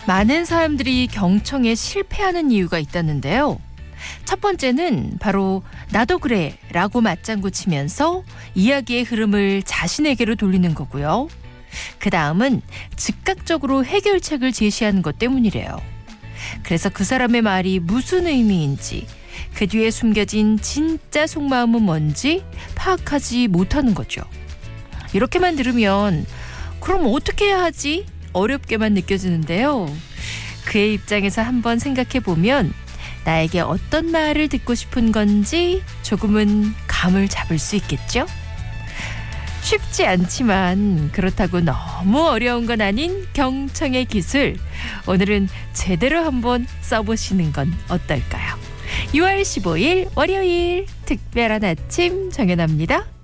많은 사람들이 경청에 실패하는 이유가 있다는데요. 첫 번째는 바로 나도 그래 라고 맞장구 치면서 이야기의 흐름을 자신에게로 돌리는 거고요. 그 다음은 즉각적으로 해결책을 제시하는 것 때문이래요. 그래서 그 사람의 말이 무슨 의미인지, 그 뒤에 숨겨진 진짜 속마음은 뭔지 파악하지 못하는 거죠. 이렇게만 들으면 그럼 어떻게 해야 하지? 어렵게만 느껴지는데요. 그의 입장에서 한번 생각해 보면 나에게 어떤 말을 듣고 싶은 건지 조금은 감을 잡을 수 있겠죠? 쉽지 않지만 그렇다고 너무 어려운 건 아닌 경청의 기술. 오늘은 제대로 한번 써보시는 건 어떨까요? 6월 15일 월요일 특별한 아침 정연아입니다.